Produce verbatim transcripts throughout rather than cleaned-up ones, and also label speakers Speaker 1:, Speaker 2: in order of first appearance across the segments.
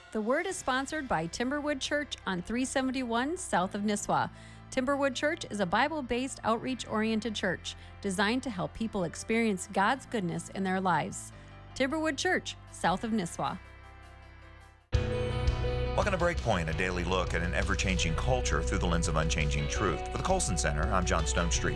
Speaker 1: The Word is sponsored by Timberwood Church on three seventy-one south of Nisswa. Timberwood Church is a Bible-based, outreach-oriented church designed to help people experience God's goodness in their lives. Timberwood Church, south of Nisswa.
Speaker 2: Welcome to Breakpoint, a daily look at an ever-changing culture through the lens of unchanging truth. For the Colson Center, I'm John Stonestreet.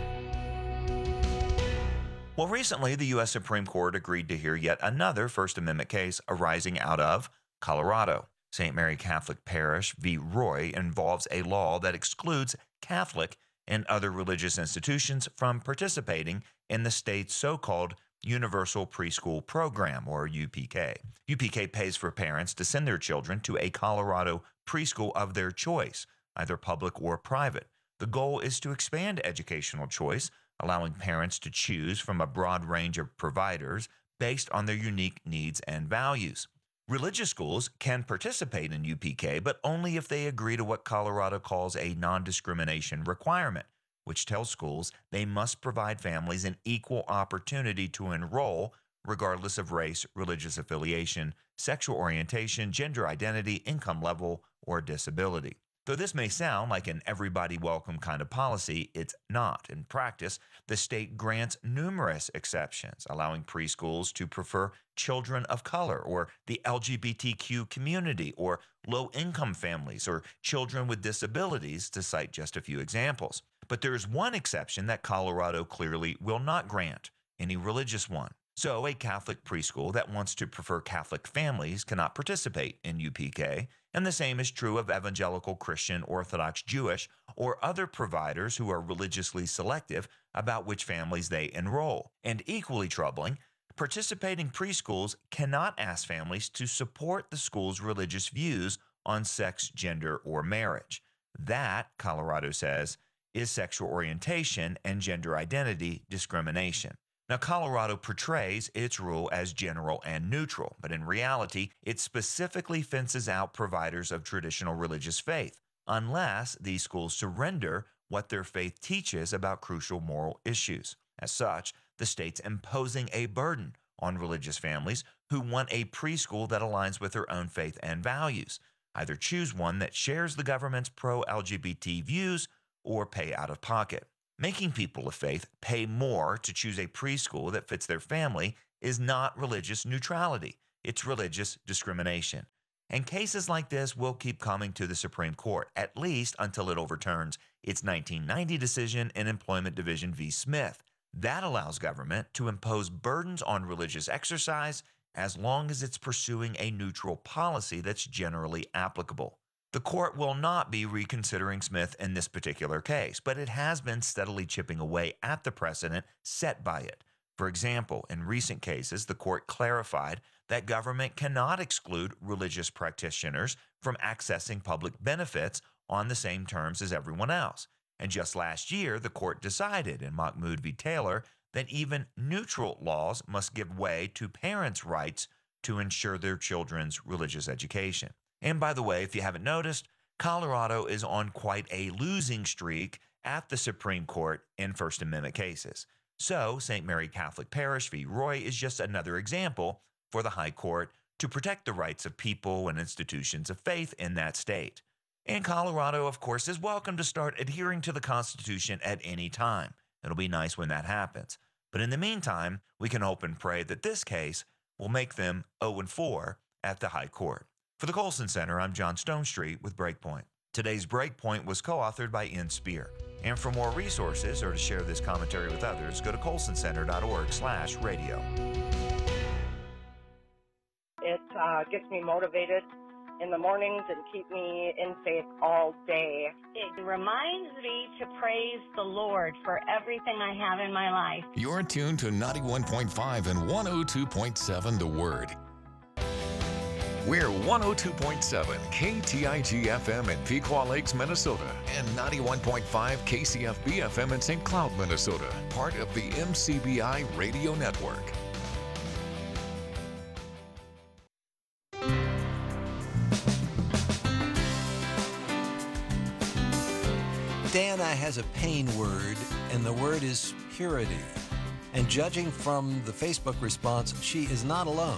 Speaker 2: Well, recently, the U S Supreme Court agreed to hear yet another First Amendment case arising out of Colorado. Saint Mary Catholic Parish v. Roy involves a law that excludes Catholic and other religious institutions from participating in the state's so-called Universal Preschool Program, or U P K. U P K pays for parents to send their children to a Colorado preschool of their choice, either public or private. The goal is to expand educational choice, allowing parents to choose from a broad range of providers based on their unique needs and values. Religious schools can participate in U P K, but only if they agree to what Colorado calls a non-discrimination requirement, which tells schools they must provide families an equal opportunity to enroll regardless of race, religious affiliation, sexual orientation, gender identity, income level, or disability. Though this may sound like an everybody welcome kind of policy, it's not. In practice, the state grants numerous exceptions, allowing preschools to prefer children of color or the L G B T Q community or low-income families or children with disabilities, to cite just a few examples. But there is one exception that Colorado clearly will not grant, any religious one. So a Catholic preschool that wants to prefer Catholic families cannot participate in U P K, and the same is true of evangelical Christian, Orthodox Jewish, or other providers who are religiously selective about which families they enroll. And equally troubling, participating preschools cannot ask families to support the school's religious views on sex, gender, or marriage. That, Colorado says, is sexual orientation and gender identity discrimination. Now, Colorado portrays its rule as general and neutral, but in reality, it specifically fences out providers of traditional religious faith, unless these schools surrender what their faith teaches about crucial moral issues. As such, the state's imposing a burden on religious families who want a preschool that aligns with their own faith and values. Either choose one that shares the government's pro-L G B T views or pay out of pocket. Making people of faith pay more to choose a preschool that fits their family is not religious neutrality. It's religious discrimination. And cases like this will keep coming to the Supreme Court, at least until it overturns its nineteen ninety decision in Employment Division v. Smith. That allows government to impose burdens on religious exercise as long as it's pursuing a neutral policy that's generally applicable. The court will not be reconsidering Smith in this particular case, but it has been steadily chipping away at the precedent set by it. For example, in recent cases, the court clarified that government cannot exclude religious practitioners from accessing public benefits on the same terms as everyone else. And just last year, the court decided in Mahmoud v. Taylor that even neutral laws must give way to parents' rights to ensure their children's religious education. And by the way, if you haven't noticed, Colorado is on quite a losing streak at the Supreme Court in First Amendment cases. So, Saint Mary Catholic Parish v. Roy is just another example for the High Court to protect the rights of people and institutions of faith in that state. And Colorado, of course, is welcome to start adhering to the Constitution at any time. It'll be nice when that happens. But in the meantime, we can hope and pray that this case will make them oh and four at the High Court. For the Colson Center, I'm John Stonestreet with Breakpoint. Today's Breakpoint was co-authored by Ian Spear. And for more resources or to share this commentary with others, go to colson center dot org slash radio.
Speaker 3: It uh, gets me motivated in the mornings and keep me in faith all day.
Speaker 4: It reminds me to praise the Lord for everything I have in my life.
Speaker 5: You're tuned to ninety-one point five and one oh two point seven The Word. We're one oh two point seven K T I G F M in Pequot Lakes, Minnesota, and ninety-one point five K C F B F M in Saint Cloud, Minnesota, part of the M C B I Radio Network.
Speaker 6: Dana has a pain word, and the word is purity. And judging from the Facebook response, she is not alone.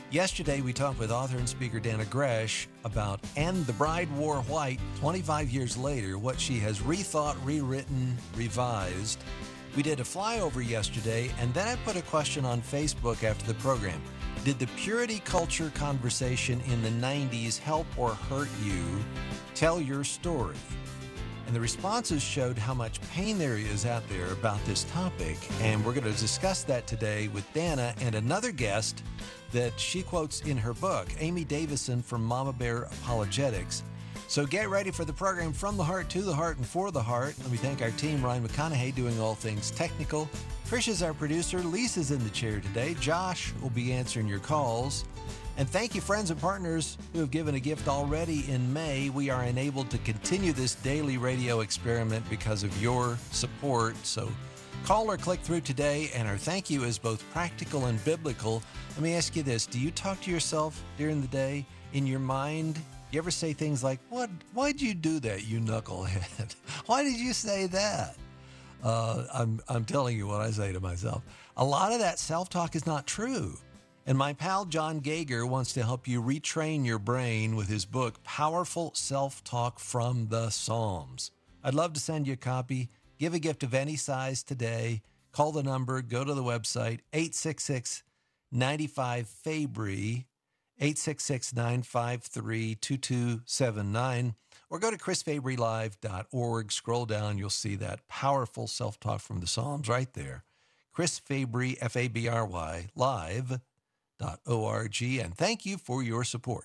Speaker 6: Yesterday, we talked with author and speaker Dannah Gresh about And the Bride Wore White, twenty-five years later, what she has rethought, rewritten, revised. We did a flyover yesterday, and then I put a question on Facebook after the program. Did the purity culture conversation in the nineties help or hurt you? Tell your story. And the responses showed how much pain there is out there about this topic, and we're going to discuss that today with Dannah and another guest that she quotes in her book, Amy Davison from Mama Bear Apologetics. So get ready for the program From the Heart, to the Heart, and for the Heart. Let me thank our team, Ryan McConaughey, doing all things technical. Trish is our producer. Lisa's in the chair today. Josh will be answering your calls. And thank you, friends and partners who have given a gift already in May. We are enabled to continue this daily radio experiment because of your support. So call or click through today, and our thank you is both practical and biblical. Let me ask you this. Do you talk to yourself during the day in your mind? You ever say things like, "What? Why'd you do that, you knucklehead? Why did you say that?" Uh, I'm, I'm telling you what I say to myself. A lot of that self-talk is not true. And my pal John Geiger wants to help you retrain your brain with his book, Powerful Self-Talk from the Psalms. I'd love to send you a copy. Give a gift of any size today. Call the number. Go to the website, eight six six, nine five, F A B R Y, eight six six, nine five three, two two seven nine. Or go to chris fabry live dot org. Scroll down. You'll see that Powerful Self-Talk from the Psalms right there. Chris Fabry, F A B R Y, live dot org. And thank you for your support.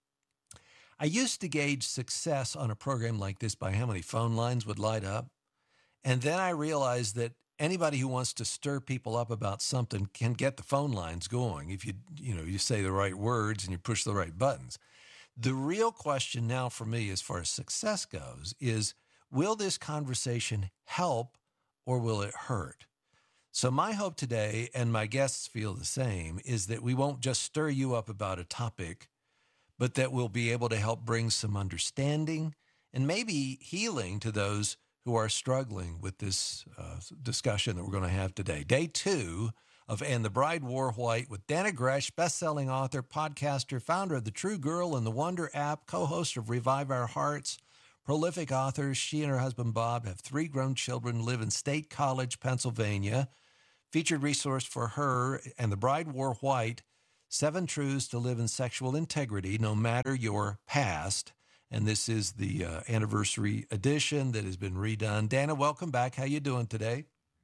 Speaker 6: I used to gauge success on a program like this by how many phone lines would light up. And then I realized that anybody who wants to stir people up about something can get the phone lines going if you, you know, you say the right words and you push the right buttons. The real question now for me, as far as success goes, is will this conversation help or will it hurt? So my hope today, and my guests feel the same, is that we won't just stir you up about a topic, but that we'll be able to help bring some understanding and maybe healing to those who are struggling with this uh, discussion that we're going to have today. Day two of And the Bride Wore White with Dannah Gresh, best-selling author, podcaster, founder of the True Girl and the Wonder app, co-host of Revive Our Hearts, prolific author. She and her husband, Bob, have three grown children, live in State College, Pennsylvania. Featured resource for her and the Bride Wore White, Seven Truths to Live in Sexual Integrity, No Matter Your Past. And this is the uh, anniversary edition that has been redone. Dannah, welcome back. How you doing today?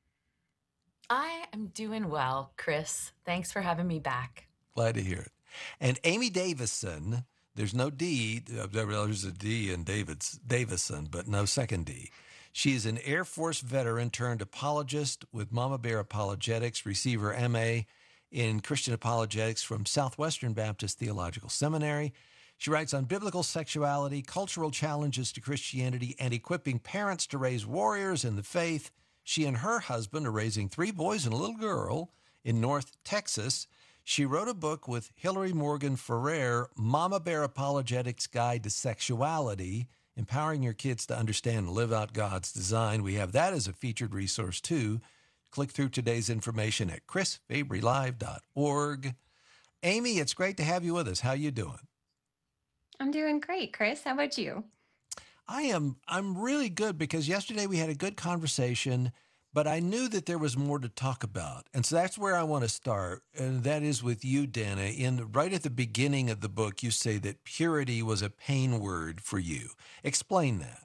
Speaker 7: I am doing well, Chris. Thanks for having me back.
Speaker 6: Glad to hear it. And Amy Davison, there's no D, there's a D in David's, Davison, but no second D. She is an Air Force veteran turned apologist with Mama Bear Apologetics, receiver M A in Christian Apologetics from Southwestern Baptist Theological Seminary. She writes on biblical sexuality, cultural challenges to Christianity, and equipping parents to raise warriors in the faith. She and her husband are raising three boys and a little girl in North Texas. She wrote a book with Hillary Morgan Ferrer, Mama Bear Apologetics Guide to Sexuality, Empowering Your Kids to Understand and Live Out God's Design. We have that as a featured resource, too. Click through today's information at chris fabry live dot org. Amy, it's great to have you with us. How you doing?
Speaker 8: I'm doing great, Chris. How about you?
Speaker 6: I am. I'm really good because yesterday we had a good conversation, but I knew that there was more to talk about. And so that's where I want to start. And that is with you, Dannah. In right at the beginning of the book, you say that purity was a pain word for you. Explain that.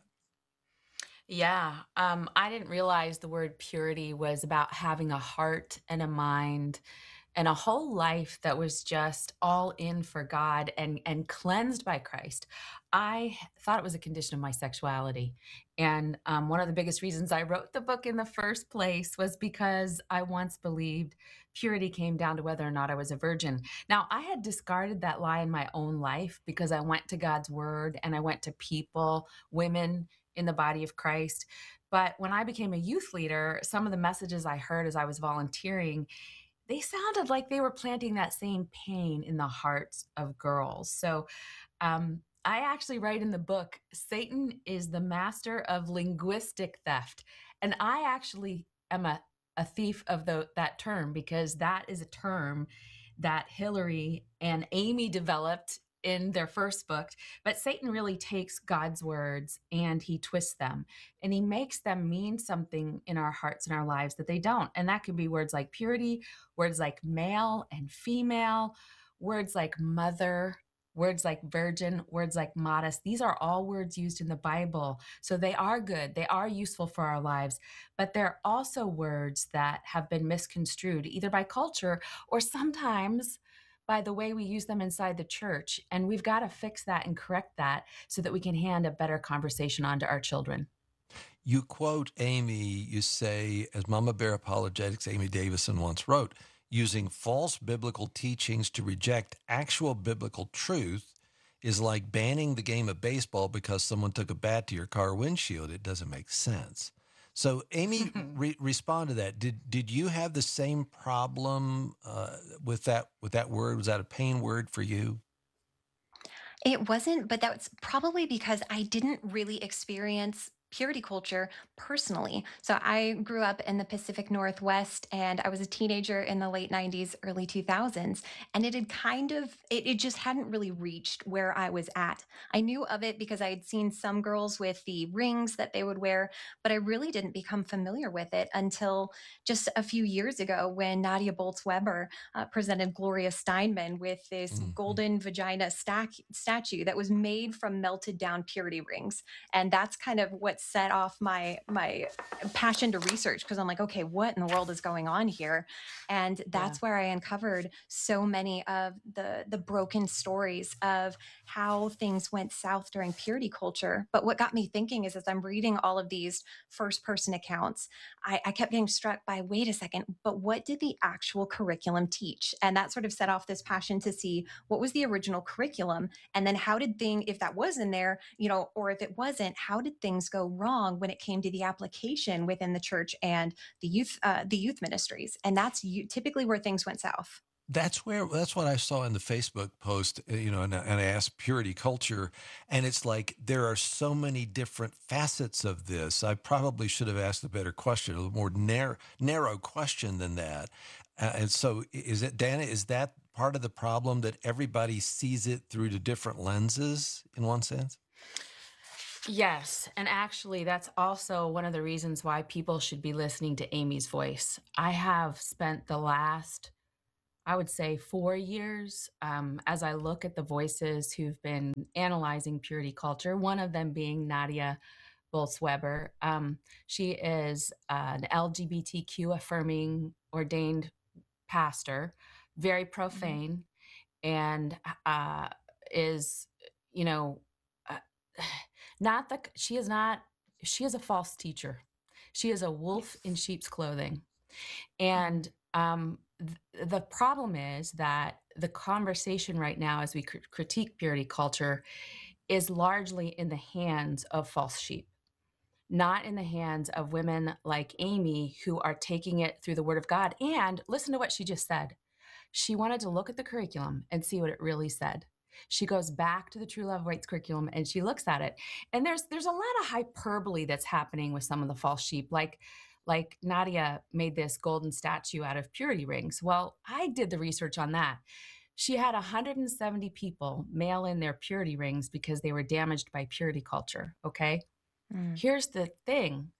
Speaker 7: Yeah, um, I didn't realize the word purity was about having a heart and a mind and a whole life that was just all in for God and, and cleansed by Christ. I thought it was a condition of my sexuality. And um, one of the biggest reasons I wrote the book in the first place was because I once believed purity came down to whether or not I was a virgin. Now, I had discarded that lie in my own life because I went to God's word and I went to people, women in the body of Christ. But when I became a youth leader, some of the messages I heard as I was volunteering, they sounded like they were planting that same pain in the hearts of girls. So um, I actually write in the book, Satan is the master of linguistic theft. And I actually am a, a thief of the, that term because that is a term that Hillary and Amy developed in their first book. But Satan really takes God's words and he twists them and he makes them mean something in our hearts and our lives that they don't. And that could be words like purity, words like male and female, words like mother, words like virgin, words like modest. These are all words used in the Bible. So they are good. They are useful for our lives, but they're also words that have been misconstrued either by culture or sometimes by the way we use them inside the church. And we've got to fix that and correct that so that we can hand a better conversation on to our children.
Speaker 6: You quote Amy, you say, as Mama Bear Apologetics, Amy Davison once wrote, using false biblical teachings to reject actual biblical truth is like banning the game of baseball because someone took a bat to your car windshield. It doesn't make sense. So, Amy, re- respond to that. Did did you have the same problem uh, with that with that word? Was that a pain word for you?
Speaker 8: It wasn't, but that's probably because I didn't really experience purity culture personally. So I grew up in the Pacific Northwest and I was a teenager in the late nineties, early two thousands. And it had kind of, it, it just hadn't really reached where I was at. I knew of it because I had seen some girls with the rings that they would wear, but I really didn't become familiar with it until just a few years ago when Nadia Bolz-Weber uh, presented Gloria Steinman with this
Speaker 6: Mhm.
Speaker 8: golden vagina stack, statue that was made from melted down purity rings. And that's kind of what set off my my passion to research, because I'm like, okay, what in the world is going on here? And that's where I uncovered so many of the the broken stories of how things went south during purity culture. But what got me thinking is, as I'm reading all of these first person accounts, I, I kept getting struck by, wait a second, but what did the actual curriculum teach? And that sort of set off this passion to see what was the original curriculum, and then how did thing, if that was in there, you know, or if it wasn't, how did things go wrong when it came to the application within the church and the youth uh, the youth ministries? And that's you, typically where things went south.
Speaker 6: That's where that's what I saw in the Facebook post, uh, you know, and, I- and I asked purity culture, and it's like there are so many different facets of this. I probably should have asked a better question, a more narrow narrow question than that. Uh, and so, i- is it, Dana? Is that part of the problem that everybody sees it through the different lenses in one sense?
Speaker 7: Yes. And actually, that's also one of the reasons why people should be listening to Amy's voice. I have spent the last, I would say, four years um, as I look at the voices who've been analyzing purity culture, one of them being Nadia Bolz-Weber. Um, she is an L G B T Q affirming ordained pastor, very profane, and uh, is, you know, uh, not the, she is not, she is a false teacher. She is a wolf in sheep's clothing. And um, th- the problem is that the conversation right now, as we cr- critique purity culture, is largely in the hands of false sheep, not in the hands of women like Amy who are taking it through the word of God. And listen to what she just said. She wanted to look at the curriculum and see what it really said. She goes back to the True Love Waits curriculum and she looks at it. And there's there's a lot of hyperbole that's happening with some of the false sheep. Like like Nadia made this golden statue out of purity rings. Well, I did the research on that. She had one hundred seventy people mail in their purity rings because they were damaged by purity culture. Okay.
Speaker 8: Mm.
Speaker 7: Here's the thing.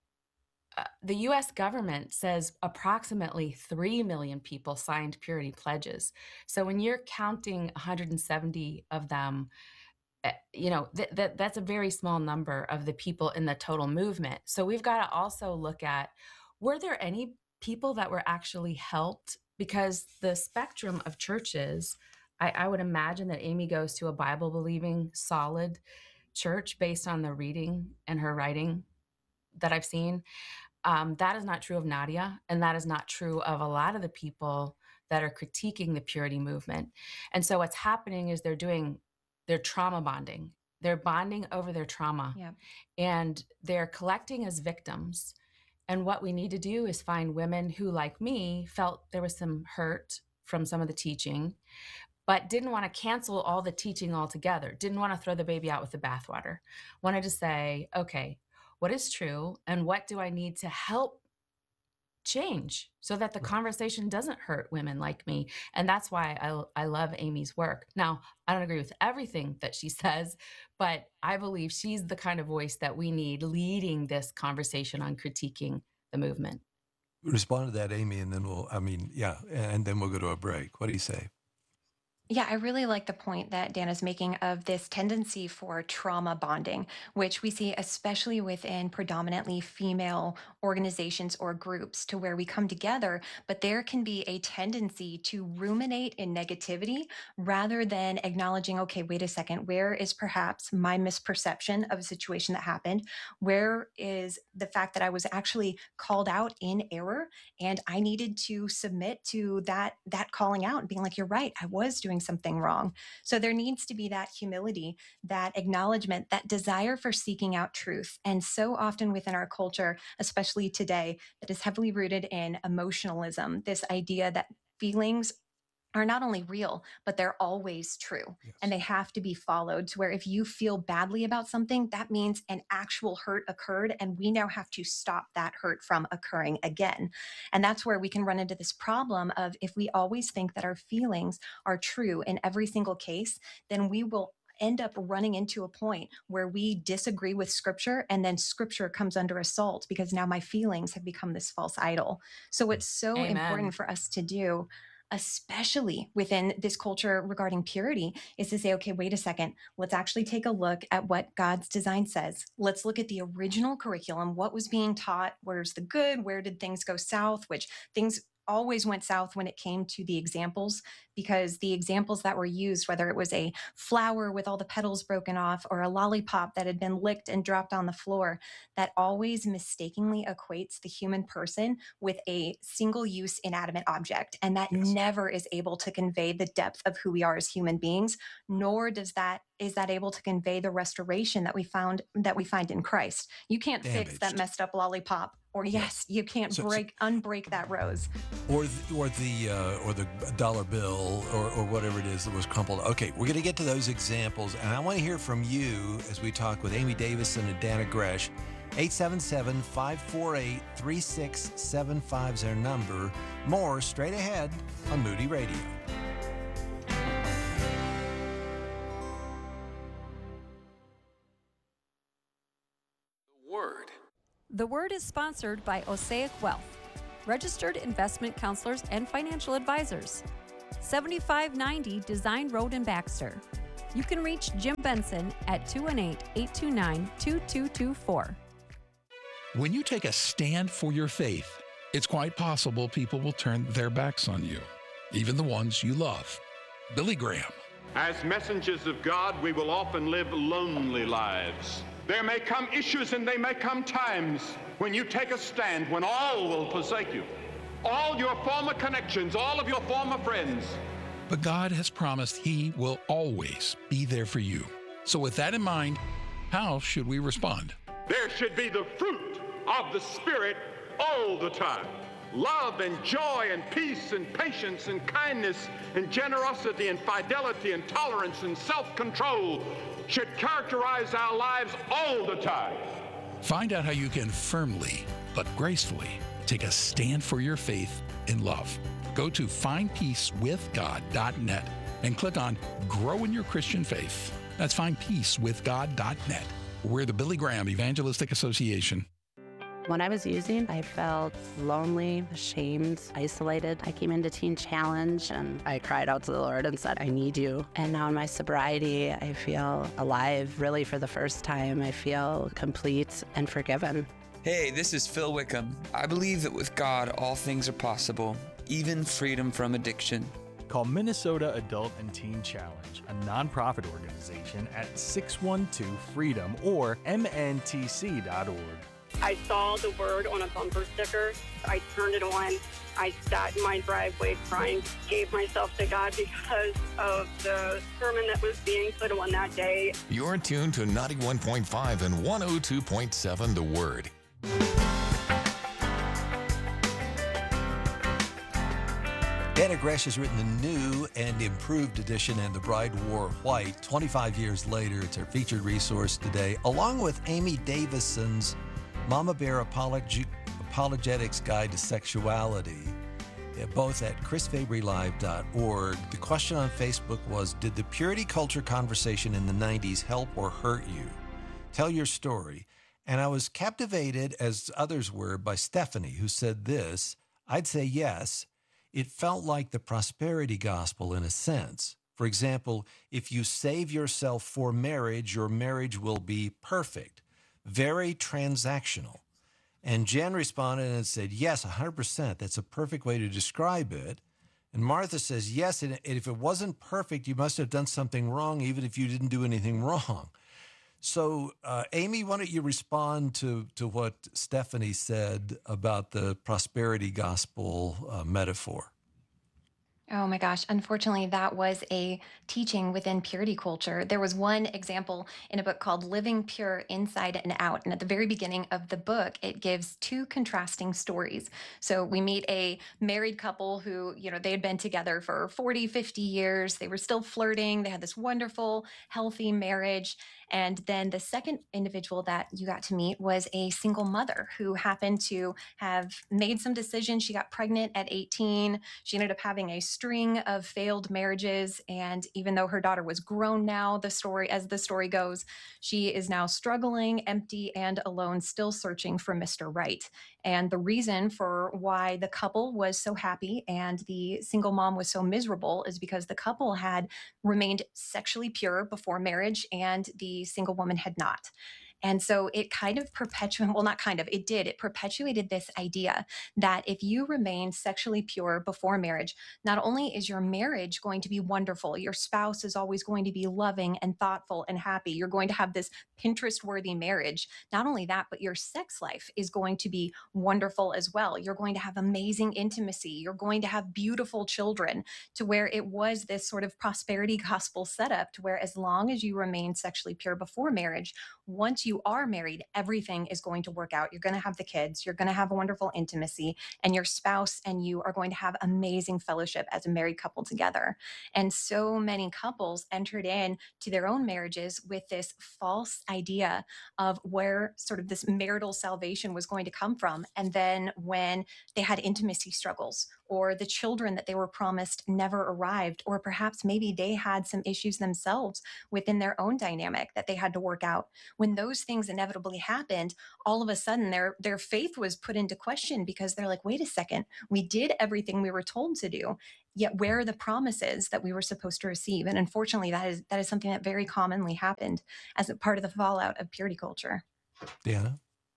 Speaker 7: Uh, the U S government says approximately three million people signed purity pledges. So when you're counting one hundred seventy of them, uh, you know, th- that that's a very small number of the people in the total movement. So we've got to also look at, were there any people that were actually helped? Because the spectrum of churches, I, I would imagine that Amy goes to a Bible believing, solid church based on the reading and her writing that I've seen. Um, that is not true of Nadia, and that is not true of a lot of the people that are critiquing the purity movement. And so what's happening is they're doing, they're trauma bonding. They're bonding over their trauma,
Speaker 8: Yep.
Speaker 7: and they're collecting as victims. And what we need to do is find women who, like me, felt there was some hurt from some of the teaching, but didn't want to cancel all the teaching altogether, didn't want to throw the baby out with the bathwater, wanted to say, okay, what is true and what do I need to help change so that the conversation doesn't hurt women like me. And that's why I, I love Amy's work. Now, I don't agree with everything that she says, but I believe she's the kind of voice that we need leading this conversation on critiquing the movement.
Speaker 6: Respond to that, Amy, and then we'll, I mean, yeah, and then we'll go to a break. What do you say?
Speaker 8: Yeah, I really like the point that Dan is making of this tendency for trauma bonding, which we see especially within predominantly female organizations or groups, to where we come together, but there can be a tendency to ruminate in negativity rather than acknowledging, okay, wait a second, where is perhaps my misperception of a situation that happened? Where is the fact that I was actually called out in error and I needed to submit to that, that calling out and being like, you're right, I was doing something wrong. So there needs to be that humility, that acknowledgement, that desire for seeking out truth. And so often within our culture, especially today, that is heavily rooted in emotionalism, this idea that feelings are not only real, but they're always true.
Speaker 6: Yes.
Speaker 8: And they have to be followed, to where if you feel badly about something, that means an actual hurt occurred. And we now have to stop that hurt from occurring again. And that's where we can run into this problem of, if we always think that our feelings are true in every single case, then we will end up running into a point where we disagree with scripture, and then scripture comes under assault because now my feelings have become this false idol. So what's so
Speaker 7: Amen.
Speaker 8: important for us to do, especially within this culture regarding purity, is to say, okay, wait a second, let's actually take a look at what God's design says. Let's look at the original curriculum, what was being taught, where's the good, where did things go south, which things always went south when it came to the examples, because the examples that were used, whether it was a flower with all the petals broken off or a lollipop that had been licked and dropped on the floor, that always mistakenly equates the human person with a single-use inanimate object. And that
Speaker 6: Yes.
Speaker 8: never is able to convey the depth of who we are as human beings, nor does that is that able to convey the restoration that we found that we find in Christ. You can't fix that
Speaker 6: Damaged.
Speaker 8: messed up lollipop, or yes, you can't
Speaker 6: So- so-
Speaker 8: break unbreak that rose.
Speaker 6: Or the, or the uh, or the dollar bill, or, or whatever it is that was crumpled. Okay, we're going to get to those examples, and I want to hear from you as we talk with Amy Davison and Dana Gresh. eight seven seven, five four eight, three six seven five is our number. More straight ahead on Moody Radio.
Speaker 5: Word.
Speaker 1: The Word is sponsored by Osaic Wealth, registered investment counselors and financial advisors. seventy-five ninety Design Road in Baxter. You can reach Jim Benson at two one eight, eight two nine, two two two four.
Speaker 9: When you take a stand for your faith, it's quite possible people will turn their backs on you, even the ones you love. Billy Graham.
Speaker 10: As messengers of God, we will often live lonely lives. There may come issues and there may come times when you take a stand, when all will forsake you. All your former connections, all of your former friends.
Speaker 9: But God has promised He will always be there for you. So with that in mind, how should we respond?
Speaker 10: There should be the fruit of the Spirit all the time. Love and joy and peace and patience and kindness and generosity and fidelity and tolerance and self-control should characterize our lives all the time.
Speaker 9: Find out how you can firmly but gracefully take a stand for your faith in love. Go to find peace with god dot net and click on Grow in Your Christian Faith. That's find peace with god dot net. We're the Billy Graham Evangelistic Association.
Speaker 11: When I was using, I felt lonely, ashamed, isolated. I came into Teen Challenge and I cried out to the Lord and said, I need you. And now in my sobriety, I feel alive, really for the first time. I feel complete and forgiven.
Speaker 12: Hey, this is Phil Wickham. I believe that with God, all things are possible, even freedom from addiction.
Speaker 13: Call Minnesota Adult and Teen Challenge, a nonprofit organization, at six one two freedom or M N T C dot org.
Speaker 14: I saw the word on a bumper sticker. I turned it on. I sat in my driveway crying, gave myself to God because of the sermon that was being put on that day.
Speaker 5: You're tuned to ninety-one point five and one oh two point seven The Word.
Speaker 6: Dana Gresh has written the new and improved edition, And the Bride Wore White. twenty-five years later, it's our featured resource today, along with Amy Davison's Mama Bear Apology, Apologetics Guide to Sexuality, uh, both at chris fabry live dot org. The question on Facebook was, did the purity culture conversation in the nineties help or hurt you? Tell your story. And I was captivated, as others were, by Stephanie, who said this. I'd say yes. It felt like the prosperity gospel in a sense. For example, if you save yourself for marriage, your marriage will be perfect. Very transactional. And Jen responded and said, yes, one hundred percent. That's a perfect way to describe it. And Martha says, yes, and if it wasn't perfect, you must have done something wrong, even if you didn't do anything wrong. So, uh, Amy, why don't you respond to, to what Stephanie said about the prosperity gospel uh, metaphor?
Speaker 8: Oh my gosh. Unfortunately, that was a teaching within purity culture. There was one example in a book called Living Pure Inside and Out. And at the very beginning of the book, it gives two contrasting stories. So we meet a married couple who, you know, they had been together for forty, fifty years. They were still flirting. They had this wonderful, healthy marriage. And then the second individual that you got to meet was a single mother who happened to have made some decisions. She got pregnant at eighteen. She ended up having a string of failed marriages. And even though her daughter was grown now, the story, as the story goes, she is now struggling, empty, and alone, still searching for Mister Right. And the reason for why the couple was so happy and the single mom was so miserable is because the couple had remained sexually pure before marriage and the single woman had not. And so it kind of perpetuated, well, not kind of, it did. It perpetuated this idea that if you remain sexually pure before marriage, not only is your marriage going to be wonderful, your spouse is always going to be loving and thoughtful and happy. You're going to have this Pinterest-worthy marriage. Not only that, but your sex life is going to be wonderful as well. You're going to have amazing intimacy. You're going to have beautiful children, to where it was this sort of prosperity gospel setup to where as long as you remain sexually pure before marriage, once you are married, everything is going to work out. You're going to have the kids, you're going to have a wonderful intimacy, and your spouse and you are going to have amazing fellowship as a married couple together. And so many couples entered in to their own marriages with this false idea of where sort of this marital salvation was going to come from. And then when they had intimacy struggles, or the children that they were promised never arrived, or perhaps maybe they had some issues themselves within their own dynamic that they had to work out. When those things inevitably happened, all of a sudden their their faith was put into question, because they're like, wait a second, we did everything we were told to do, yet where are the promises that we were supposed to receive? And unfortunately, that is that is something that very commonly happened as a part of the fallout of purity culture.
Speaker 6: Deanna?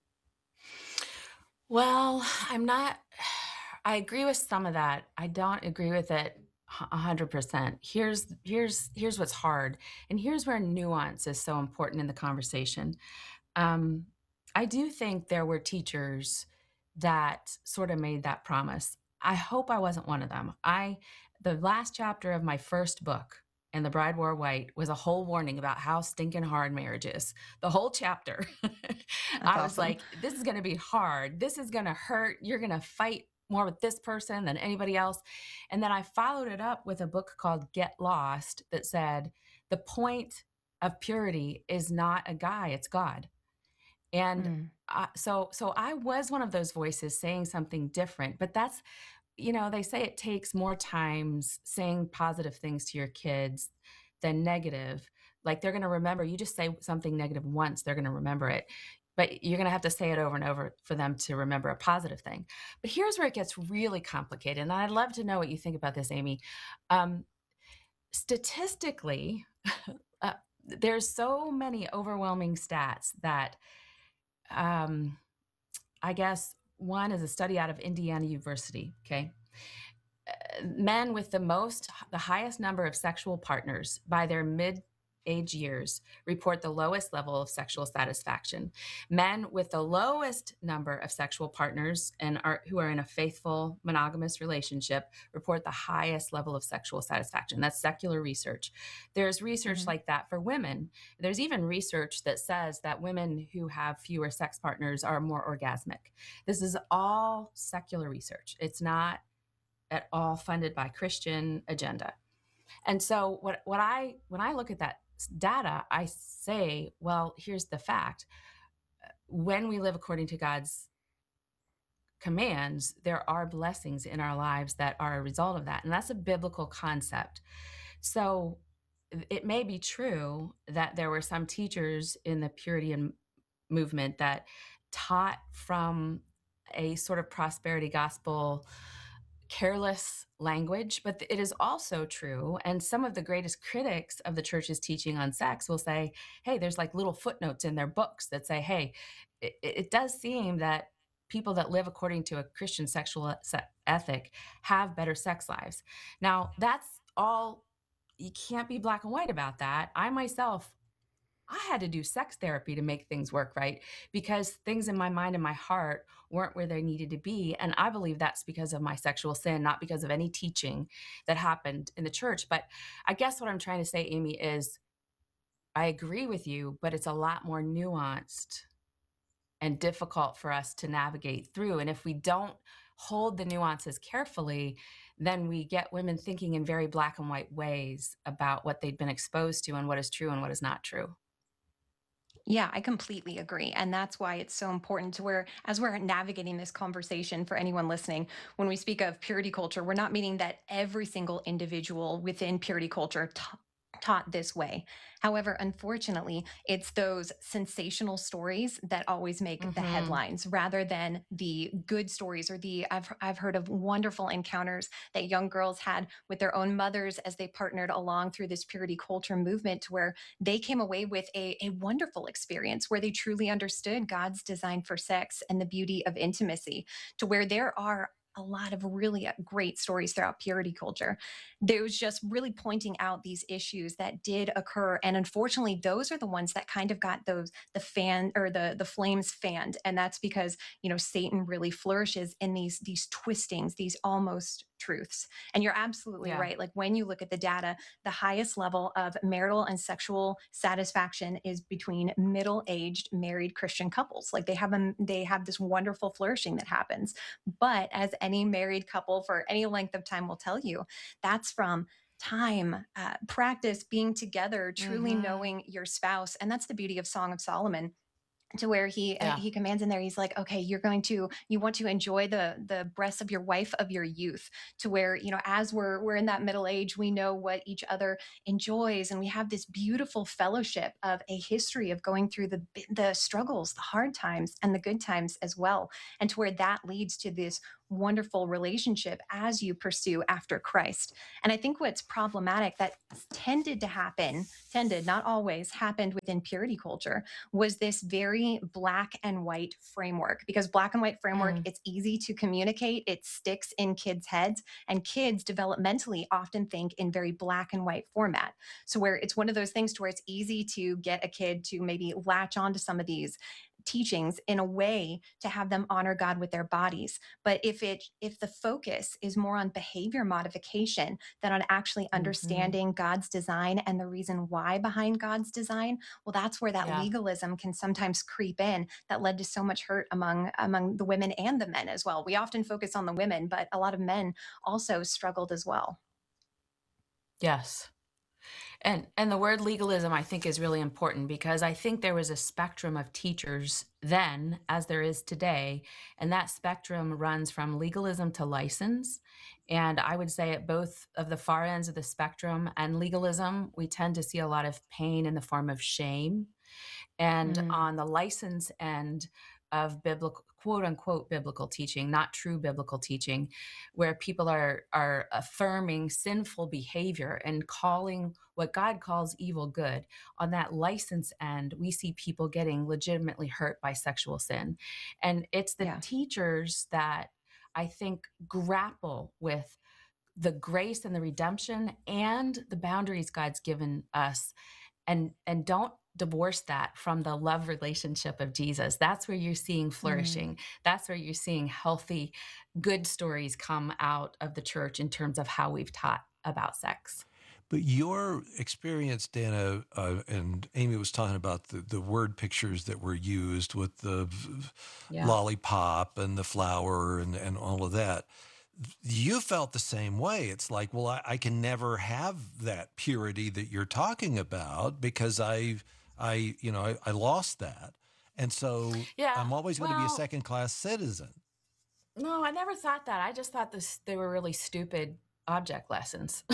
Speaker 7: Well, I'm not, I agree with some of that. I don't agree with it a hundred percent. Here's, here's, here's what's hard. And here's where nuance is so important in the conversation. Um, I do think there were teachers that sort of made that promise. I hope I wasn't one of them. I, the last chapter of my first book, And the Bride Wore White, was a whole warning about how stinking hard marriage is. The whole chapter. I was
Speaker 8: awesome.
Speaker 7: like, this is going to be hard. This is going to hurt. You're going to fight more with this person than anybody else. And then I followed it up with a book called Get Lost that said, the point of purity is not a guy, it's God. And
Speaker 8: Mm.
Speaker 7: uh, so, so I was one of those voices saying something different, but that's, you know, they say it takes more times saying positive things to your kids than negative. Like, they're going to remember, you just say something negative once, they're going to remember it. But you're going to have to say it over and over for them to remember a positive thing. But here's where it gets really complicated. And I'd love to know what you think about this, Amy. Um, statistically, uh, there's so many overwhelming stats that um, I guess one is a study out of Indiana University, okay? Uh, men with the most, the highest number of sexual partners by their mid age years report the lowest level of sexual satisfaction. Men with the lowest number of sexual partners and are who are in a faithful monogamous relationship report the highest level of sexual satisfaction. That's secular research. There's research
Speaker 8: Mhm.
Speaker 7: like that for women. There's even research that says that women who have fewer sex partners are more orgasmic. This is all secular research. It's not at all funded by Christian agenda. And so what, what I, when I look at that data, I say, well, here's the fact. When we live according to God's commands, there are blessings in our lives that are a result of that. And that's a biblical concept. So it may be true that there were some teachers in the Puritan movement that taught from a sort of prosperity gospel, careless language, but it is also true. And some of the greatest critics of the church's teaching on sex will say, hey, there's like little footnotes in their books that say, hey, it, it does seem that people that live according to a Christian sexual ethic have better sex lives. Now, that's all. You can't be black and white about that. I myself, I had to do sex therapy to make things work, right? Because things in my mind and my heart weren't where they needed to be. And I believe that's because of my sexual sin, not because of any teaching that happened in the church. But I guess what I'm trying to say, Amy, is I agree with you, but it's a lot more nuanced and difficult for us to navigate through. And if we don't hold the nuances carefully, then we get women thinking in very black and white ways about what they've been exposed to and what is true and what is not true.
Speaker 8: Yeah, I completely agree. And that's why it's so important to where, as we're navigating this conversation for anyone listening, when we speak of purity culture, we're not meaning that every single individual within purity culture ta- taught this way. However, unfortunately, it's those sensational stories that always make the
Speaker 7: Mhm.
Speaker 8: headlines rather than the good stories or the I've I've heard of wonderful encounters that young girls had with their own mothers as they partnered along through this purity culture movement to where they came away with a, a wonderful experience where they truly understood God's design for sex and the beauty of intimacy, to where there are a lot of really great stories throughout purity culture. There was just really pointing out these issues that did occur. And unfortunately, those are the ones that kind of got those, the fan or the, the flames fanned. And that's because, you know, Satan really flourishes in these, these twistings, these almost truths. And you're absolutely
Speaker 7: Yeah.
Speaker 8: right. Like when you look at the data, the highest level of marital and sexual satisfaction is between middle-aged married Christian couples. Like they have a, they have this wonderful flourishing that happens. But as any married couple for any length of time will tell you, that's from time, uh, practice, being together, truly
Speaker 7: Mhm.
Speaker 8: knowing your spouse. And that's the beauty of Song of Solomon, to where he uh,
Speaker 7: Yeah.
Speaker 8: he commands in there. He's like, okay, you're going to you want to enjoy the the breasts of your wife of your youth, to where, you know, as we're we're in that middle age, we know what each other enjoys, and we have this beautiful fellowship of a history of going through the the struggles, the hard times, and the good times as well, and to where that leads to this wonderful relationship as you pursue after Christ. And I think what's problematic that tended to happen, tended, not always, happened within purity culture was this very black and white framework. Because black and white framework,
Speaker 7: Mm.
Speaker 8: it's easy to communicate, it sticks in kids' heads, and kids developmentally often think in very black and white format. So where it's one of those things to where it's easy to get a kid to maybe latch onto some of these teachings in a way to have them honor God with their bodies. But if it if the focus is more on behavior modification than on actually
Speaker 7: Mhm.
Speaker 8: understanding God's design and the reason why behind God's design, well, that's where that
Speaker 7: Yeah.
Speaker 8: legalism can sometimes creep in, that led to so much hurt among among the women and the men as well. We often focus on the women, but a lot of men also struggled as well.
Speaker 7: Yes. And and the word legalism, I think, is really important because I think there was a spectrum of teachers then as there is today, and that spectrum runs from legalism to license. And I would say at both of the far ends of the spectrum and legalism, we tend to see a lot of pain in the form of shame. And
Speaker 8: Mm.
Speaker 7: on the license end of biblical, quote unquote, biblical teaching, not true biblical teaching, where people are are affirming sinful behavior and calling what God calls evil good. On that license end, we see people getting legitimately hurt by sexual sin. And it's the
Speaker 8: Yeah.
Speaker 7: teachers that I think grapple with the grace and the redemption and the boundaries God's given us, and and don't divorce that from the love relationship of Jesus. That's where you're seeing
Speaker 8: Mm.
Speaker 7: flourishing. That's where you're seeing healthy, good stories come out of the church in terms of how we've taught about sex.
Speaker 6: But your experience, Dana, uh, and Amy was talking about the, the word pictures that were used with the v-
Speaker 7: Yeah.
Speaker 6: lollipop and the flower and, and all of that. You felt the same way. It's like, well, I, I can never have that purity that you're talking about because I, I, you know, I, I lost that. And so
Speaker 7: Yeah.
Speaker 6: I'm always going to be a
Speaker 7: Well,
Speaker 6: second class citizen.
Speaker 7: No, I never thought that. I just thought this they were really stupid object lessons.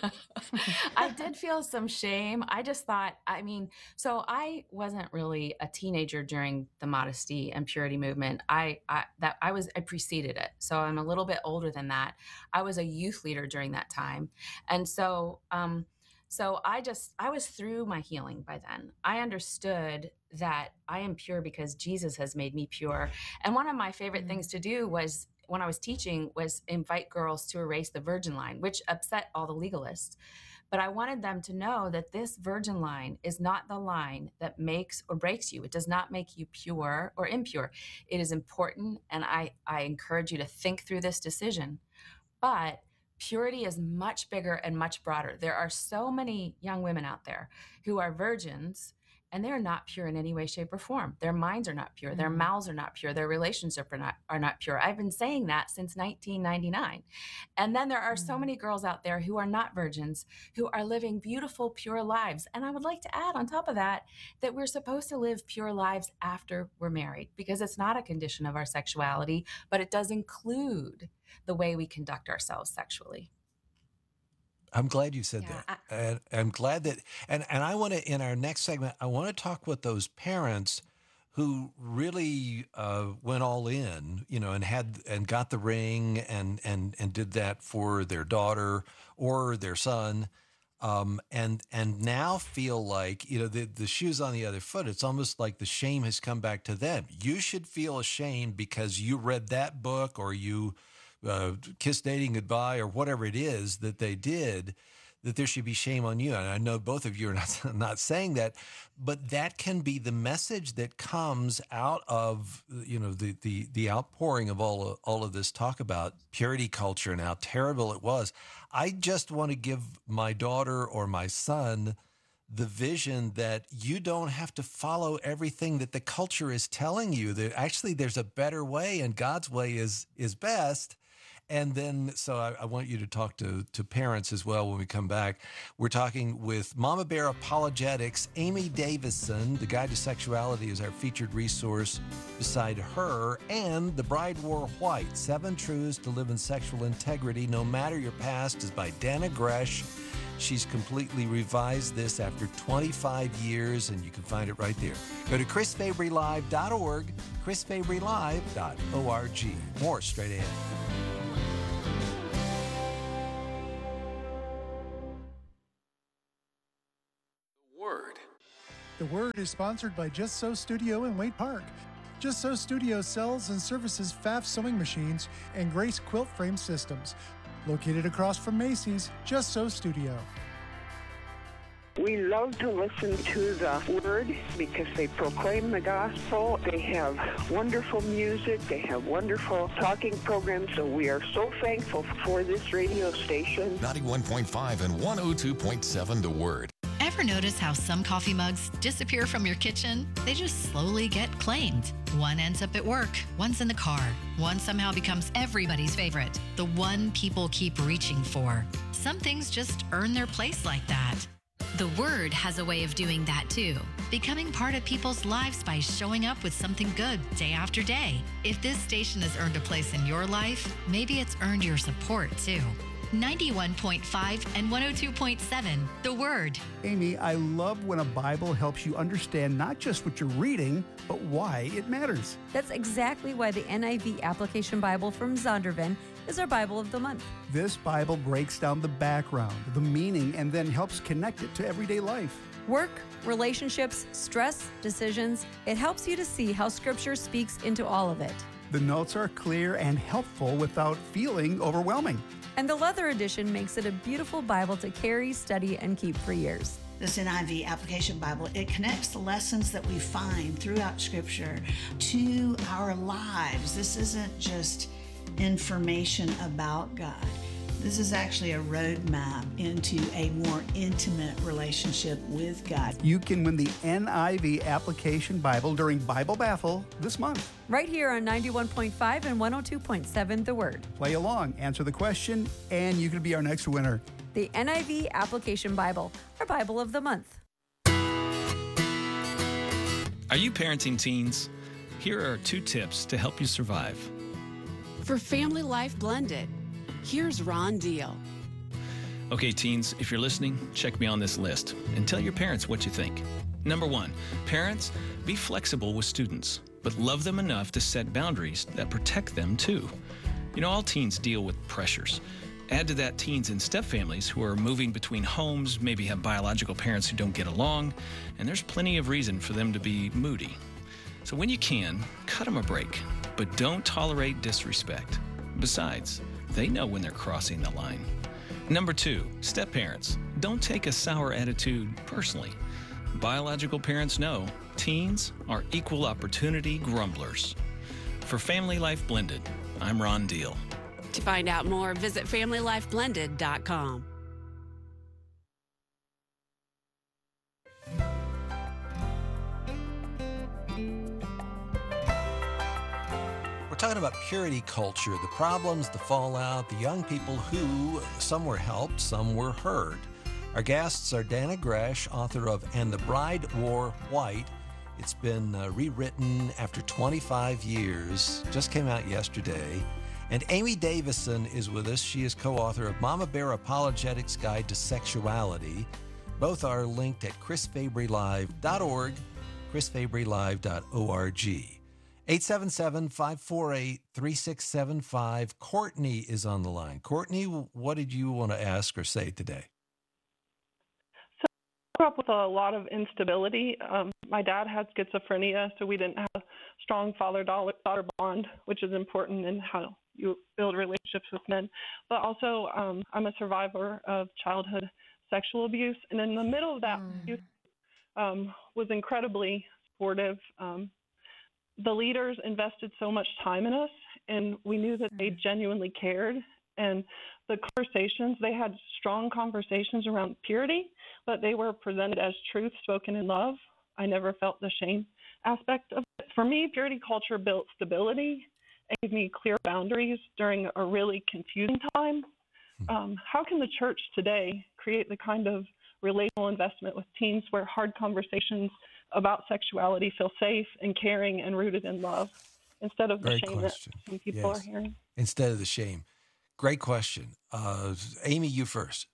Speaker 7: I did feel some shame. I just thought, I mean, so I wasn't really a teenager during the modesty and purity movement. I, I that I was I preceded it. So I'm a little bit older than that. I was a youth leader during that time. And so um so I just I was through my healing by then. I understood that I am pure because Jesus has made me pure. And one of my favorite mm-hmm. things to do was when I was teaching was invite girls to erase the virgin line, which upset all the legalists. But I wanted them to know that this virgin line is not the line that makes or breaks you. It does not make you pure or impure. It is important, and I, I encourage you to think through this decision. But purity is much bigger and much broader. There are so many young women out there who are virgins, and they're not pure in any way, shape, or form. Their minds are not pure. Mm-hmm. Their mouths are not pure. Their relationships are not, are not pure. I've been saying that since nineteen ninety-nine. And then there are mm-hmm. so many girls out there who are not virgins, who are living beautiful, pure lives. And I would like to add on top of that, that we're supposed to live pure lives after we're married, because it's not a condition of our sexuality, but it does include the way we conduct ourselves sexually.
Speaker 6: I'm glad you said
Speaker 8: Yeah,
Speaker 6: that. And I'm glad that, and, and I want to, in our next segment, I want to talk with those parents who really uh, went all in, you know, and had, and got the ring and, and, and did that for their daughter or their son. Um, and, and now feel like, you know, the, the shoe's on the other foot. It's almost like the shame has come back to them. You should feel ashamed because you read that book or you, Uh, kiss dating goodbye or whatever it is that they did, that there should be shame on you. And I know both of you are not, not saying that, but that can be the message that comes out of, you know, the, the, the outpouring of all, of all of this talk about purity culture and how terrible it was. I just want to give my daughter or my son the vision that you don't have to follow everything that the culture is telling you. That actually there's a better way, and God's way is, is best. And then, so I, I want you to talk to, to parents as well when we come back. We're talking with Mama Bear Apologetics, Amy Davison. The Guide to Sexuality is our featured resource beside her, and The Bride Wore White, Seven Truths to Live in Sexual Integrity No Matter Your Past, is by Dana Gresh. She's completely revised this after twenty-five years, and you can find it right there. Go to chris fabry live dot org, chris fabry live dot org. More straight ahead.
Speaker 15: The Word is sponsored by Just Sew Studio in Wade Park. Just Sew Studio sells and services F A F sewing machines and Grace quilt frame systems. Located across from Macy's, Just Sew Studio.
Speaker 16: We love to listen to the Word because they proclaim the gospel. They have wonderful music. They have wonderful talking programs. So we are so thankful for this radio station.
Speaker 5: ninety-one point five and one oh two point seven The Word.
Speaker 17: Ever notice how some coffee mugs disappear from your kitchen? They just slowly get claimed. One ends up at work, one's in the car, one somehow becomes everybody's favorite, the one people keep reaching for. Some things just earn their place like that. The Word has a way of doing that too, becoming part of people's lives by showing up with something good day after day. If this station has earned a place in your life, maybe it's earned your support too. ninety-one point five and one oh two point seven, The Word.
Speaker 18: Amy, I love when a Bible helps you understand not just what you're reading, but why it matters.
Speaker 1: That's exactly why the N I V Application Bible from Zondervan is our Bible of the month.
Speaker 18: This Bible breaks down the background, the meaning, and then helps connect it to everyday life.
Speaker 1: Work, relationships, stress, decisions. It helps you to see how Scripture speaks into all of it.
Speaker 18: The notes are clear and helpful without feeling overwhelming.
Speaker 1: And the leather edition makes it a beautiful Bible to carry, study, and keep for years.
Speaker 19: This N I V Application Bible, it connects the lessons that we find throughout Scripture to our lives. This isn't just information about God. This is actually a roadmap into a more intimate relationship with God.
Speaker 18: You can win the N I V Application Bible during Bible Battle this month.
Speaker 1: Right here on ninety-one point five and one oh two point seven The Word.
Speaker 18: Play along, answer the question, and you can be our next winner.
Speaker 1: The N I V Application Bible, our Bible of the month.
Speaker 20: Are you parenting teens? Here are two tips to help you survive. For Family Life Blended, here's Ron Deal.
Speaker 21: Okay, teens, if you're listening, check me on this list and tell your parents what you think. Number one, parents, be flexible with students, but love them enough to set boundaries that protect them too. You know, all teens deal with pressures. Add to that teens in stepfamilies who are moving between homes, maybe have biological parents who don't get along, and there's plenty of reason for them to be moody. So when you can, cut them a break, but don't tolerate disrespect. Besides, they know when they're crossing the line. Number two, step-parents. Don't take a sour attitude personally. Biological parents know teens are equal opportunity grumblers. For Family Life Blended, I'm Ron Deal.
Speaker 20: To find out more, visit family life blended dot com.
Speaker 6: We're talking about purity culture, the problems, the fallout, the young people who, some were helped, some were heard. Our guests are Dannah Gresh, author of And the Bride Wore White. It's been uh, rewritten after twenty-five years, just came out yesterday. And Amy Davison is with us. She is co-author of Mama Bear Apologetics Guide to Sexuality. Both are linked at chris fabry live dot org, chris fabry live dot org. eight seven seven, five four eight, three six seven five. Courtney is on the line. Courtney, what did you want to ask or say today?
Speaker 22: So I grew up with a lot of instability. Um, my dad had schizophrenia, so we didn't have a strong father-daughter bond, which is important in how you build relationships with men. But also, um, I'm a survivor of childhood sexual abuse. And in the middle of that, mm. youth um, was incredibly supportive. Um, the leaders invested so much time in us, and we knew that they genuinely cared. And the conversations, they had strong conversations around purity, but they were presented as truth spoken in love. I never felt the shame aspect of it. For me, purity culture built stability and gave me clear boundaries during a really confusing time. Um, how can the church today create the kind of relational investment with teens where hard conversations about sexuality feel safe and caring and rooted in love instead of the
Speaker 6: Great
Speaker 22: shame
Speaker 6: question.
Speaker 22: that some people
Speaker 6: Yes.
Speaker 22: are hearing?
Speaker 6: Instead of the shame. Great question. Uh, Amy, you first.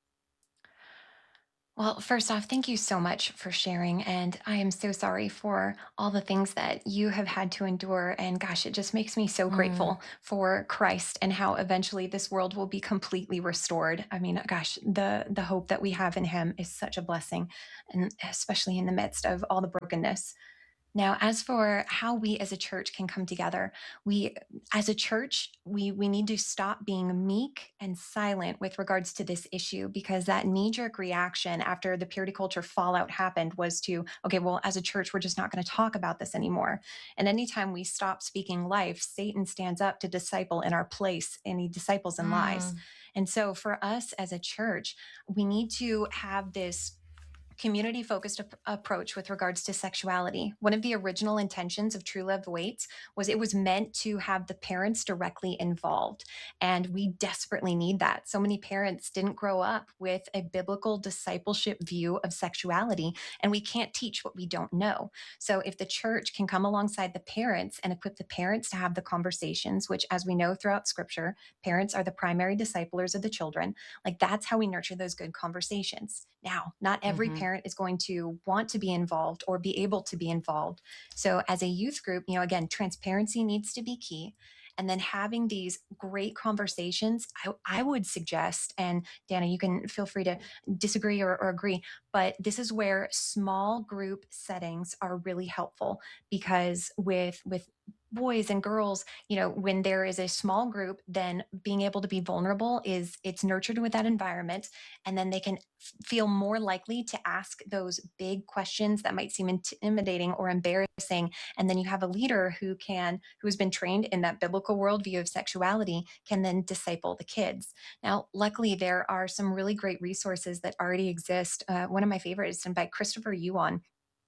Speaker 8: Well, first off, thank you so much for sharing. And I am so sorry for all the things that you have had to endure. And gosh, it just makes me so
Speaker 1: Mm.
Speaker 8: grateful for Christ and how eventually this world will be completely restored. I mean, gosh, the the hope that we have in him is such a blessing, and especially in the midst of all the brokenness. Now, as for how we as a church can come together, we as a church, we we need to stop being meek and silent with regards to this issue, because that knee-jerk reaction after the purity culture fallout happened was to, okay, well, as a church, we're just not going to talk about this anymore. And anytime we stop speaking life, Satan stands up to disciple in our place, and he disciples in lies.
Speaker 1: Mm.
Speaker 8: And so for us as a church, we need to have this community-focused ap- approach with regards to sexuality. One of the original intentions of True Love Waits was it was meant to have the parents directly involved. And we desperately need that. So many parents didn't grow up with a biblical discipleship view of sexuality, and we can't teach what we don't know. So if the church can come alongside the parents and equip the parents to have the conversations, which as we know throughout scripture, parents are the primary disciplers of the children, like that's how we nurture those good conversations. Now, not every
Speaker 1: Mhm.
Speaker 8: parent is going to want to be involved or be able to be involved. So as a youth group, you know, again, transparency needs to be key. And then having these great conversations, I, I would suggest, and Dannah, you can feel free to disagree or, or agree, but this is where small group settings are really helpful, because with with boys and girls, you know, when there is a small group, then being able to be vulnerable is it's nurtured with that environment, and then they can f- feel more likely to ask those big questions that might seem intimidating or embarrassing. And then you have a leader who can who has been trained in that biblical worldview of sexuality, can then disciple the kids. Now, luckily, there are some really great resources that already exist. Uh, one of my favorites is done by Christopher Yuan.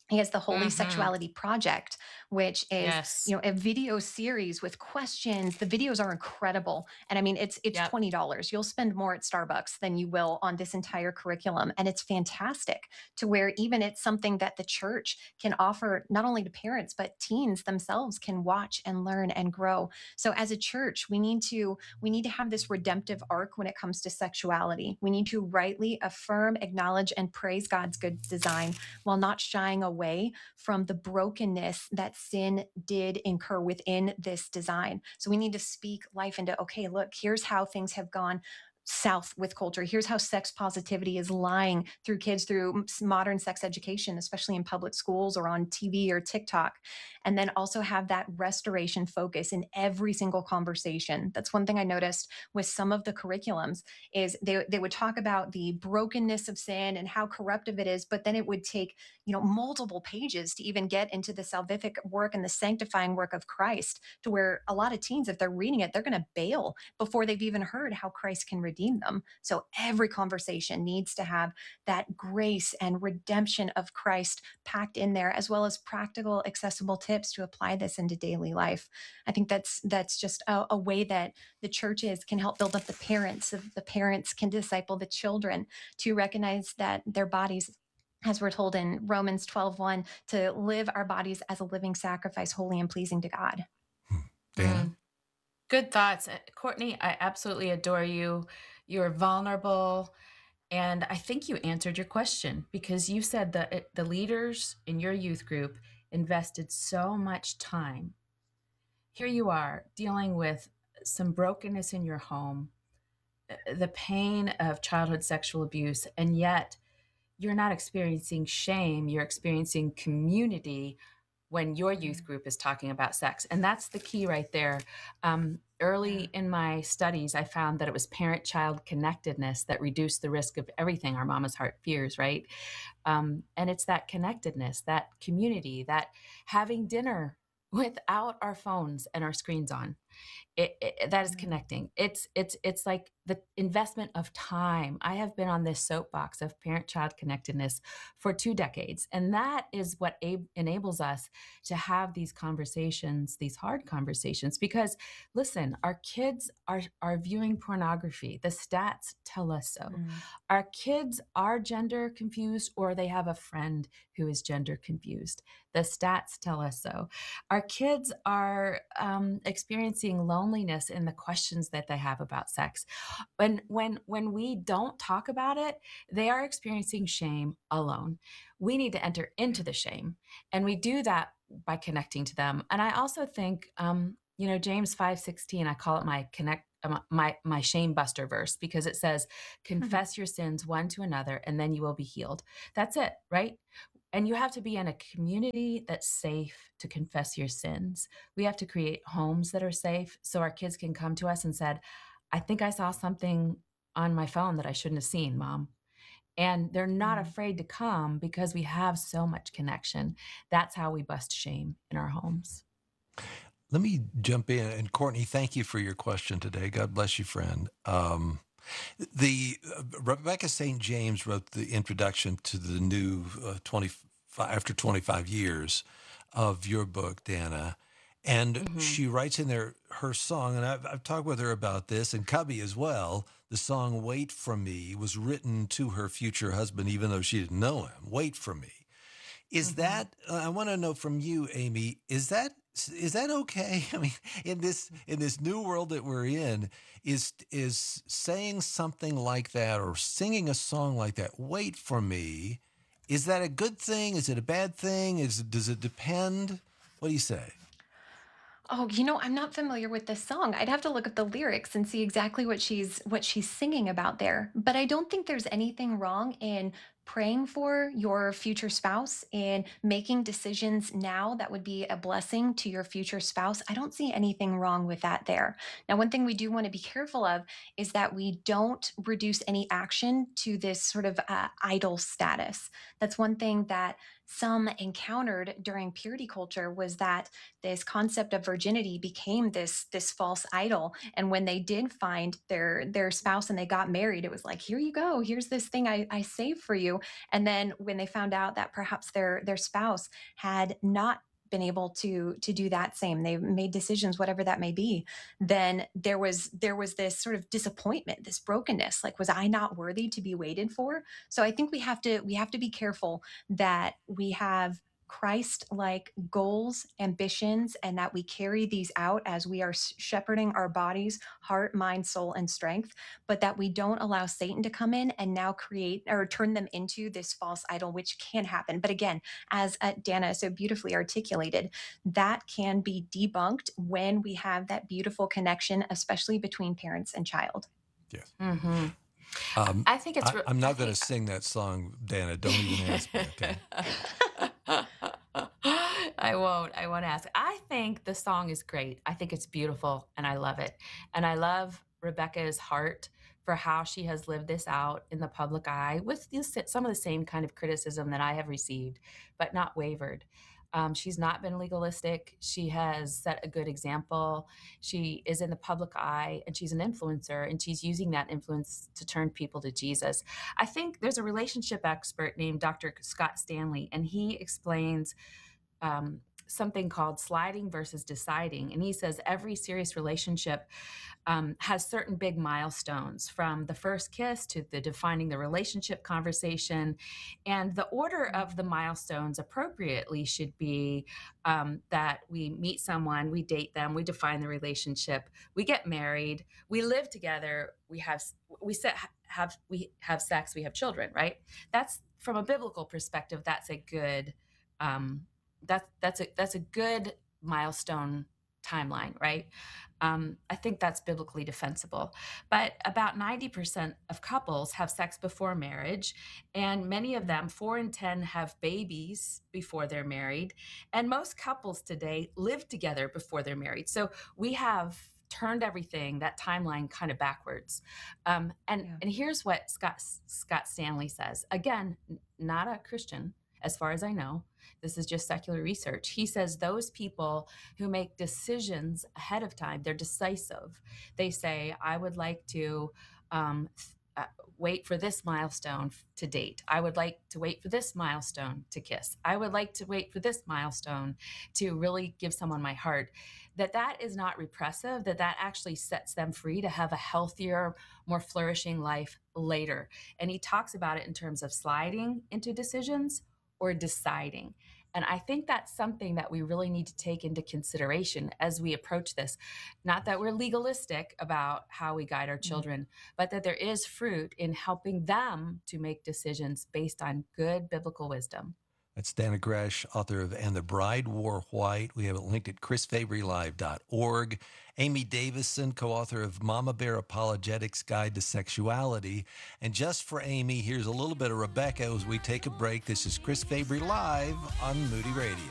Speaker 8: He has the Holy
Speaker 7: Mhm.
Speaker 8: Sexuality Project, which is,
Speaker 7: Yes.
Speaker 8: you know, a video series with questions. The videos are incredible. And I mean, it's it's
Speaker 7: Yep.
Speaker 8: twenty dollars. You'll spend more at Starbucks than you will on this entire curriculum. And it's fantastic to where even it's something that the church can offer not only to parents, but teens themselves can watch and learn and grow. So as a church, we need to we need to have this redemptive arc when it comes to sexuality. We need to rightly affirm, acknowledge, and praise God's good design while not shying away from the brokenness that sin did incur within this design. So we need to speak life into, okay, look, here's how things have gone south with culture. Here's how sex positivity is lying through kids through modern sex education, especially in public schools or on T V or TikTok. And then also have that restoration focus in every single conversation. That's one thing I noticed with some of the curriculums is they, they would talk about the brokenness of sin and how corruptive it is, but then it would take, you know, multiple pages to even get into the salvific work and the sanctifying work of Christ, to where a lot of teens, if they're reading it, they're going to bail before they've even heard how Christ can redeem them. So every conversation needs to have that grace and redemption of Christ packed in there, as well as practical, accessible tips to apply this into daily life. I think that's that's just a, a way that the churches can help build up the parents. Of the parents can disciple the children to recognize that their bodies, as we're told in Romans twelve one, to live our bodies as a living sacrifice, holy and pleasing to God.
Speaker 6: Dan?
Speaker 7: Good thoughts. Uh, Courtney, I absolutely adore you. You're vulnerable. And I think you answered your question, because you said that it- the leaders in your youth group invested so much time. Here you are dealing with some brokenness in your home, uh, the pain of childhood sexual abuse, and yet you're not experiencing shame, you're experiencing community when your youth group is talking about sex. And that's the key right there. Um, early in my studies, I found that it was parent-child connectedness that reduced the risk of everything our mama's heart fears, right? Um, and it's that connectedness, that community, that having dinner without our phones and our screens on. It, it, that is connecting. It's it's it's like the investment of time. I have been on this soapbox of parent-child connectedness for two decades, and that is what a- enables us to have these conversations, these hard conversations. Because listen, our kids are are viewing pornography. The stats tell us so. Our kids are gender confused, or they have a friend who is gender confused. The stats tell us so. Our kids are um, experiencing loneliness in the questions that they have about sex. When when when we don't talk about it, they are experiencing shame alone. We need to enter into the shame, and we do that by connecting to them. And I also think, um, you know, James five sixteen, I call it my connect. um, My my shame buster verse, because it says, "Confess your sins one to another, and then you will be healed." That's it, right? And you have to be in a community that's safe to confess your sins. We have to create homes that are safe so our kids can come to us and said, "I think I saw something on my phone that I shouldn't have seen, Mom." And they're not afraid to come because we have so much connection. That's how we bust shame in our homes.
Speaker 6: Let me jump in. And Courtney, thank you for your question today. God bless you, friend. Um, the uh, Rebecca Saint James wrote the introduction to the new uh, twenty-five after twenty-five years of your book, Dana. And
Speaker 7: Mhm.
Speaker 6: she writes in there her song, and I've, I've talked with her about this, and Cubby as well. The song Wait For Me was written to her future husband, even though she didn't know him. Wait for me. Is that, uh, I want to know from you, Amy, is that is that okay? I mean, in this in this new world that we're in, is is saying something like that or singing a song like that, Wait For Me, is that a good thing? Is it a bad thing? Is does it depend? What do you say?
Speaker 8: Oh, you know, I'm not familiar with this song. I'd have to look up the lyrics and see exactly what she's what she's singing about there. But I don't think there's anything wrong in praying for your future spouse and making decisions now that would be a blessing to your future spouse. I don't see anything wrong with that there. Now, one thing we do want to be careful of is that we don't reduce any action to this sort of uh, idol status. That's one thing that some encountered during purity culture, was that this concept of virginity became this this false idol. And when they did find their their spouse and they got married, it was like, here you go, here's this thing I, I saved for you. to. And then when they found out that perhaps their their spouse had not been able to to do that same, they made decisions, whatever that may be, then there was there was this sort of disappointment, this brokenness, like, was I not worthy to be waited for? So I think we have to we have to be careful that we have Christ-like goals, ambitions, and that we carry these out as we are shepherding our bodies, heart, mind, soul, and strength, but that we don't allow Satan to come in and now create or turn them into this false idol, which can happen. But again, as uh, Dana so beautifully articulated, that can be debunked when we have that beautiful connection, especially between parents and child.
Speaker 6: Yes.
Speaker 7: Mm-hmm.
Speaker 6: Um,
Speaker 7: I think it's.
Speaker 6: I, I'm not going to sing that song, Dana. Don't even ask me. Okay.
Speaker 7: I won't. I won't ask. I think the song is great. I think it's beautiful and I love it. And I love Rebecca's heart for how she has lived this out in the public eye with this, some of the same kind of criticism that I have received, but not wavered. Um, she's not been legalistic. She has set a good example. She is in the public eye and she's an influencer, and she's using that influence to turn people to Jesus. I think there's a relationship expert named Doctor Scott Stanley, and he explains um, something called sliding versus deciding. And he says every serious relationship um, has certain big milestones, from the first kiss to the defining the relationship conversation. And the order of the milestones appropriately should be um, that we meet someone, we date them, we define the relationship, we get married, we live together, we have we set, have we have sex, we have children, right? That's, from a biblical perspective, that's a good um, that's that's a that's a good milestone timeline, right? Um, I think that's biblically defensible. But about ninety percent of couples have sex before marriage, and many of them, four in ten, have babies before they're married. And most couples today live together before they're married. So we have turned everything, that timeline, kind of backwards. Um, and, yeah. and here's what Scott Scott Stanley says. Again, not a Christian, as far as I know. This is just secular research. He says those people who make decisions ahead of time, they're decisive. They say, I would like to um, uh, wait for this milestone to date. I would like to wait for this milestone to kiss. I would like to wait for this milestone to really give someone my heart. That that is not repressive, that that actually sets them free to have a healthier, more flourishing life later. And he talks about it in terms of sliding into decisions or deciding. And I think that's something that we really need to take into consideration as we approach this. Not that we're legalistic about how we guide our children, mm-hmm. but that there is fruit in helping them to make decisions based on good biblical wisdom.
Speaker 6: That's Dana Gresh, author of And the Bride Wore White. We have it linked at chris fabry live dot org. Amy Davison, co-author of Mama Bear Apologetics Guide to Sexuality. And just for Amy, here's a little bit of Rebecca as we take a break. This is Chris Fabry Live on Moody Radio.